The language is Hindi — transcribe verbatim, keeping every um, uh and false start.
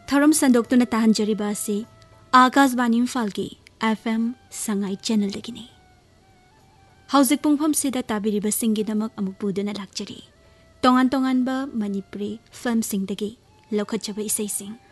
थरम संदोक्तुना ताहंजरिबा असी Akashvani इम्फालगी F M Sangai channel दगिनी हौजिक पुंगफम सिदा ताबिरिबा सिंगिदमक अमुक पुदुना लाक्चरी तोंगान तोंगानबा मणिपुरी फिल्म सिंगदगी लौखतजबा इसैसिंग